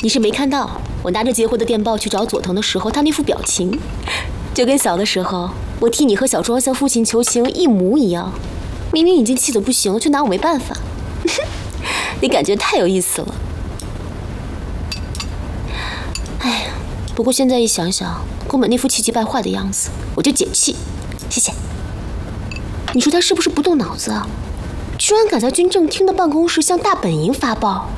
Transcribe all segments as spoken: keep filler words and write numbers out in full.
你是没看到，我拿着结婚的电报去找佐藤的时候，他那副表情，就跟小的时候我替你和小庄向父亲求情一模一样。明明已经气得不行了，却拿我没办法。你感觉太有意思了。哎呀，不过现在一想想，宫本那副气急败坏的样子，我就解气。谢谢。你说他是不是不动脑子啊？居然敢在军政厅的办公室向大本营发报！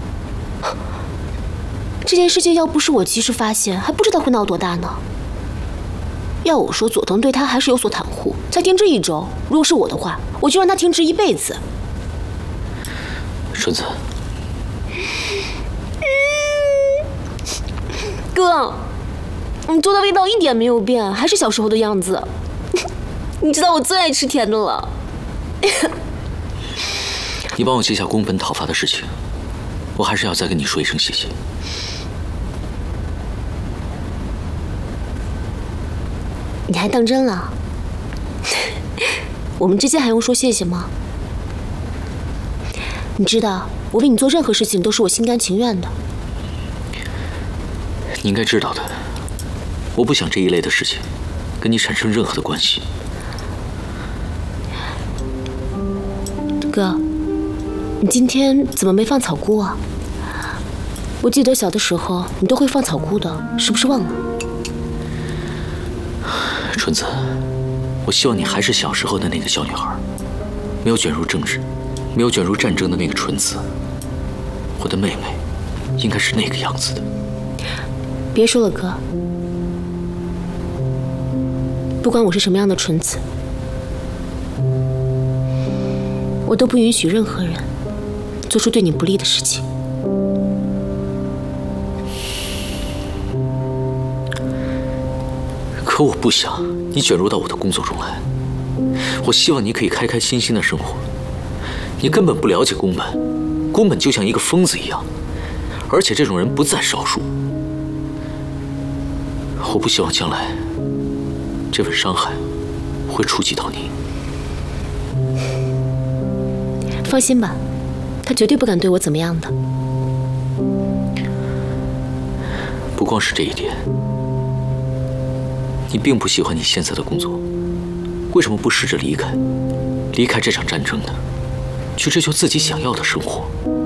这件事情要不是我及时发现，还不知道会闹多大呢。要我说，佐藤对他还是有所袒护，才停职一周。如果是我的话，我就让他停职一辈子。 顺子， 哥，你做的味道一点没有变，还是小时候的样子。你知道我最爱吃甜的了。 你帮我记下宫本讨伐的事情，我还是要再跟你说一声谢谢。 你还当真了？我们之间还用说谢谢吗？你知道，我为你做任何事情都是我心甘情愿的。 你应该知道的，我不想这一类的事情跟你产生任何的关系。 哥，你今天怎么没放草菇啊？我记得小的时候你都会放草菇的，是不是忘了？ 纯子，我希望你还是小时候的那个小女孩，没有卷入政治，没有卷入战争的那个纯子。我的妹妹应该是那个样子的。 别说了，哥，不管我是什么样的纯子，我都不允许任何人做出对你不利的事情。 可我不想你卷入到我的工作中来，我希望你可以开开心心的生活。你根本不了解宫本，宫本就像一个疯子一样，而且这种人不在少数。我不希望将来这份伤害会触及到你。 放心吧，他绝对不敢对我怎么样的。 不光是这一点，你并不喜欢你现在的工作，为什么不试着离开？离开这场战争呢？去追求自己想要的生活。